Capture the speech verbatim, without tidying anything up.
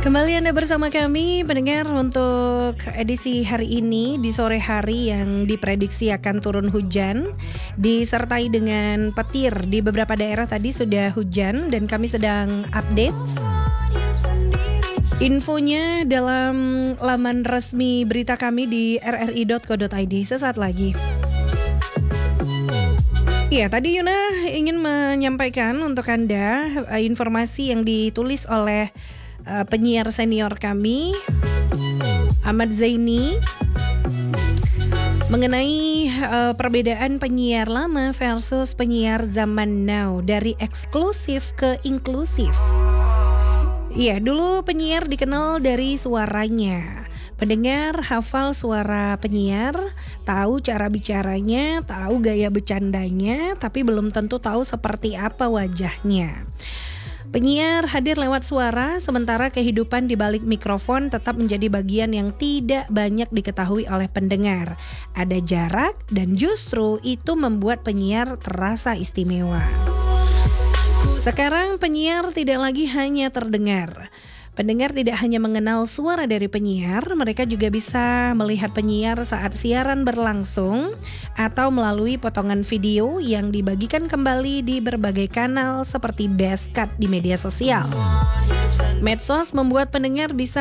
Kembali Anda bersama kami pendengar untuk edisi hari ini di sore hari yang diprediksi akan turun hujan disertai dengan petir di beberapa daerah. Tadi sudah hujan dan kami sedang update infonya dalam laman resmi berita kami di r r i dot co dot i d sesaat lagi. Iya, tadi Yuna ingin menyampaikan untuk Anda uh, informasi yang ditulis oleh uh, penyiar senior kami, Ahmad Zaini, mengenai uh, perbedaan penyiar lama versus penyiar zaman now, dari eksklusif ke inklusif. Iya, dulu penyiar dikenal dari suaranya. Pendengar hafal suara penyiar, tahu cara bicaranya, tahu gaya bercandanya, tapi belum tentu tahu seperti apa wajahnya. Penyiar hadir lewat suara, sementara kehidupan di balik mikrofon tetap menjadi bagian yang tidak banyak diketahui oleh pendengar. Ada jarak dan justru itu membuat penyiar terasa istimewa. Sekarang penyiar tidak lagi hanya terdengar. Pendengar tidak hanya mengenal suara dari penyiar, mereka juga bisa melihat penyiar saat siaran berlangsung atau melalui potongan video yang dibagikan kembali di berbagai kanal seperti Best Cut di media sosial. Medsos membuat pendengar bisa